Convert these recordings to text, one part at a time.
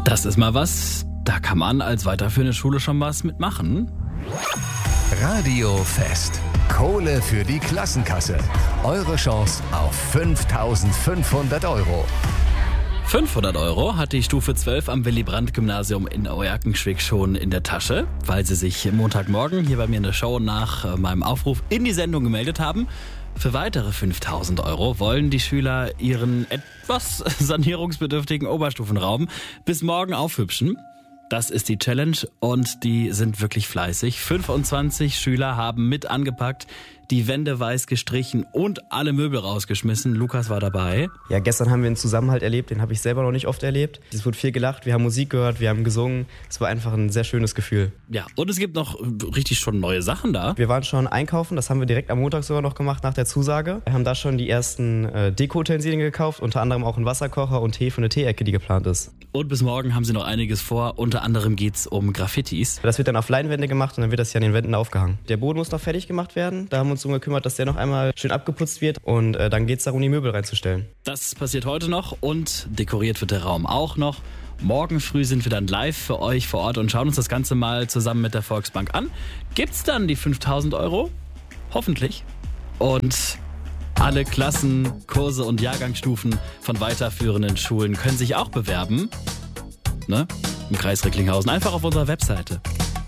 Das ist mal was, da kann man als weiterführende Schule schon was mitmachen. Radiofest. Kohle für die Klassenkasse. Eure Chance auf 5.500 Euro. 500 Euro hat die Stufe 12 am Willy-Brandt-Gymnasium in Oerkenschwick schon in der Tasche, weil sie sich Montagmorgen hier bei mir in der Show nach meinem Aufruf in die Sendung gemeldet haben. Für weitere 5.000 Euro wollen die Schüler ihren etwas sanierungsbedürftigen Oberstufenraum bis morgen aufhübschen. Das ist die Challenge und die sind wirklich fleißig. 25 Schüler haben mit angepackt, die Wände weiß gestrichen und alle Möbel rausgeschmissen. Lukas war dabei. Ja, gestern haben wir einen Zusammenhalt erlebt, den habe ich selber noch nicht oft erlebt. Es wurde viel gelacht, wir haben Musik gehört, wir haben gesungen. Es war einfach ein sehr schönes Gefühl. Ja, und es gibt noch richtig schon neue Sachen da. Wir waren schon einkaufen, das haben wir direkt am Montag sogar noch gemacht nach der Zusage. Wir haben da schon die ersten Deko-Utensilien gekauft, unter anderem auch einen Wasserkocher und Tee für eine Teeecke, die geplant ist. Und bis morgen haben sie noch einiges vor. Unter anderem geht's um Graffitis. Das wird dann auf Leinwände gemacht und dann wird das hier an den Wänden aufgehangen. Der Boden muss noch fertig gemacht werden. Da haben wir uns darum gekümmert, dass der noch einmal schön abgeputzt wird. Und dann geht's darum, die Möbel reinzustellen. Das passiert heute noch und dekoriert wird der Raum auch noch. Morgen früh sind wir dann live für euch vor Ort und schauen uns das Ganze mal zusammen mit der Volksbank an. Gibt's dann die 5.000 Euro? Hoffentlich. Und alle Klassen, Kurse und Jahrgangsstufen von weiterführenden Schulen können sich auch bewerben. Ne? Im Kreis Recklinghausen. Einfach auf unserer Webseite.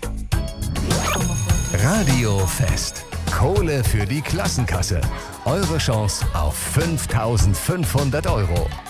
Radiofest. Kohle für die Klassenkasse. Eure Chance auf 5.500 Euro.